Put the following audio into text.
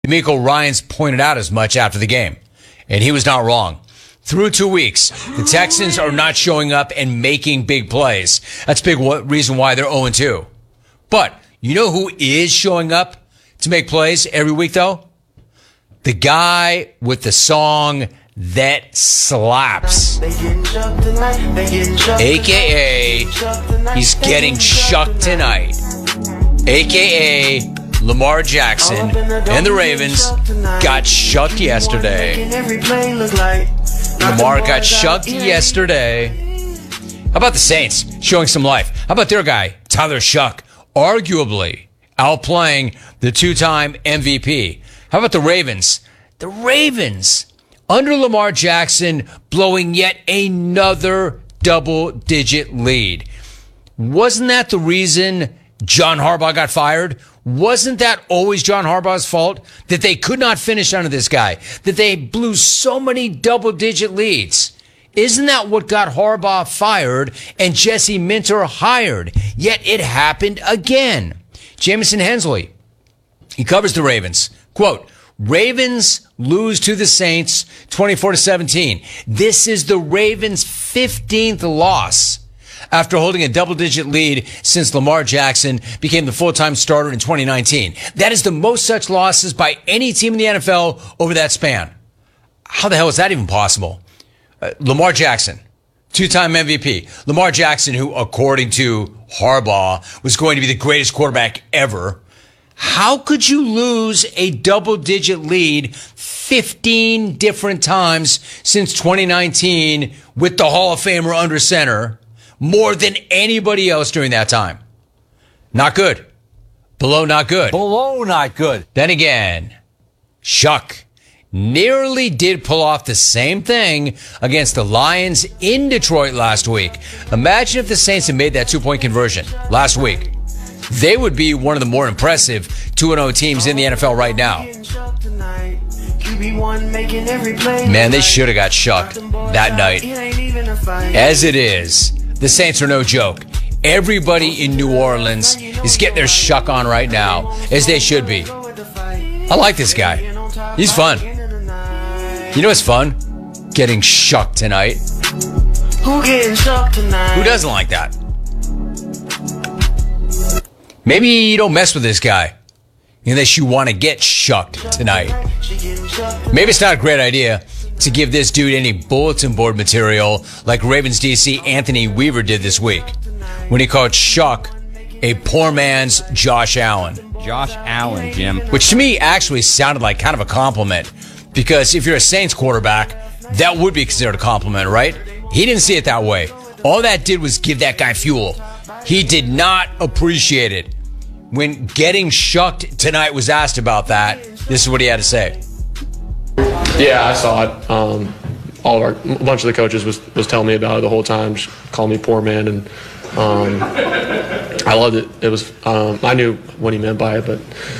D'Amico Ryans pointed out as much after the game, and he was not wrong. Through 2 weeks, the Texans are not showing up and making big plays. That's a big reason why they're 0-2. But you know who is showing up to make plays every week, though? The guy with the song that slaps. AKA, he's getting shucked tonight. AKA, Lamar Jackson and the Ravens got shucked yesterday. Lamar got shucked yesterday. How about the Saints showing some life? How about their guy, Tyler Shuck, arguably outplaying the two-time MVP? How about the Ravens? The Ravens, under Lamar Jackson, blowing yet another double-digit lead. Wasn't that the reason John Harbaugh got fired? Wasn't that always John Harbaugh's fault? That they could not finish under this guy? That they blew so many double-digit leads? Isn't that what got Harbaugh fired and Jesse Minter hired? Yet it happened again. Jamison Hensley, he covers the Ravens. Quote, Ravens lose to the Saints 24-17. This is the Ravens' 15th loss after holding a double-digit lead since Lamar Jackson became the full-time starter in 2019. That is the most such losses by any team in the NFL over that span. How the hell is that even possible? Lamar Jackson, two-time MVP. Lamar Jackson, who, according to Harbaugh, was going to be the greatest quarterback ever. How could you lose a double-digit lead 15 different times since 2019 with the Hall of Famer under center? More than anybody else during that time. Not good. Below not good. Below not good. Then again, Shuck nearly did pull off the same thing against the Lions in Detroit last week. Imagine if the Saints had made that two-point conversion last week. They would be one of the more impressive 2-0 teams in the NFL right now. Man, they should have got shucked that night. As it is, the Saints are no joke. Everybody in New Orleans is getting their shuck on right now, as they should be. I like this guy. He's fun. You know what's fun? Getting shucked tonight. Who doesn't like that? Maybe you don't mess with this guy unless you want to get shucked tonight. Maybe it's not a great idea to give this dude any bulletin board material like Ravens DC Anthony Weaver did this week when he called Shuck a poor man's Josh Allen. Josh Allen, Jim. Which to me actually sounded like kind of a compliment, because if you're a Saints quarterback, that would be considered a compliment, right? He didn't see it that way. All that did was give that guy fuel. He did not appreciate it. When getting shucked tonight was asked about that, this is what he had to say. Yeah, I saw it. A bunch of the coaches was telling me about it the whole time, just calling me poor man, and I loved it. It was I knew what he meant by it, but